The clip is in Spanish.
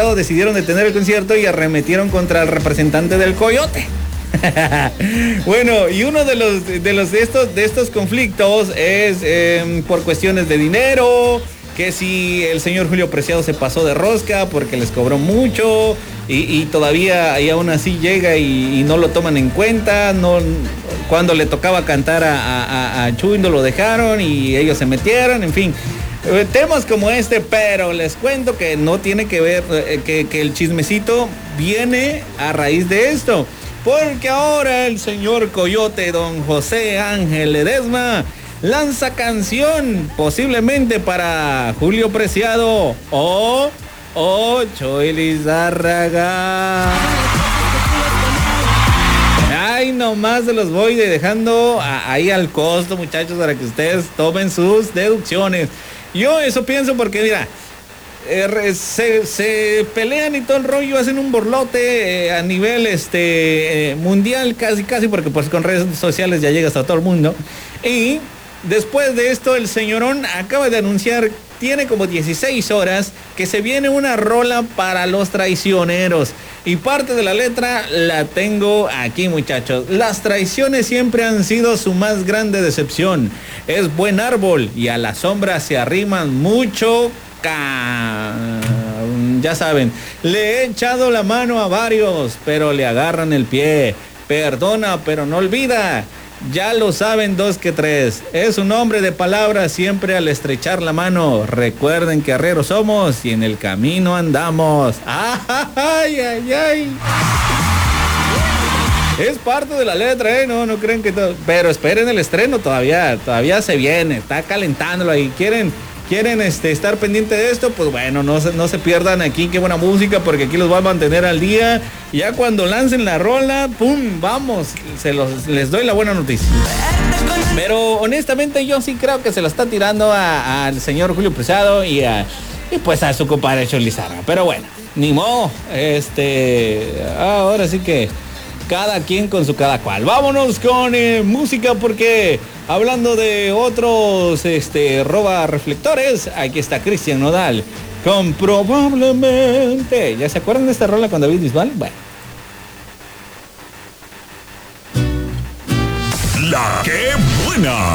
Preciado decidieron detener el concierto y arremetieron contra el representante del Coyote. Bueno, y uno de estos conflictos es por cuestiones de dinero, que si el señor Julio Preciado se pasó de rosca porque les cobró mucho y todavía y aún así llega y no lo toman en cuenta. No, cuando le tocaba cantar a Chuy no lo dejaron y ellos se metieron, en fin. Temas como este, pero les cuento que no tiene que ver, que el chismecito viene a raíz de esto. Porque ahora el señor Coyote, don José Ángel Ledesma, lanza canción posiblemente para Julio Preciado o Chuy Lizárraga. Ay, nomás se los voy dejando ahí al costo, muchachos, para que ustedes tomen sus deducciones. Yo eso pienso porque, mira, se pelean y todo el rollo, hacen un borlote a nivel mundial casi, porque pues con redes sociales ya llega hasta todo el mundo. Y después de esto el señorón acaba de anunciar, tiene como 16 horas, que se viene una rola para los traicioneros. Y parte de la letra la tengo aquí, muchachos. Las traiciones siempre han sido su más grande decepción. Es buen árbol y a la sombra se arriman mucho. Ya saben, le he echado la mano a varios, pero le agarran el pie. Perdona, pero no olvida. Ya lo saben 2 que 3. Es un hombre de palabras siempre al estrechar la mano. Recuerden que herreros somos y en el camino andamos. ¡Ay, ay, ay! Es parte de la letra, no creen que todo. Pero esperen el estreno, todavía se viene. Está calentándolo ahí. ¿Quieren estar pendiente de esto? Pues bueno, no se pierdan aquí, qué buena música, porque aquí los va a mantener al día. Y ya cuando lancen la rola, ¡pum! Vamos, les doy la buena noticia. Pero honestamente yo sí creo que se lo está tirando al señor Julio Preciado y pues a su compadre Chuy Lizárraga. Pero bueno, ni modo, ahora sí que cada quien con su cada cual. Vámonos con música, porque hablando de otros roba reflectores, aquí está Cristian Nodal con Probablemente. ¿Ya se acuerdan de esta rola con David Bisbal? Bueno. La que buena.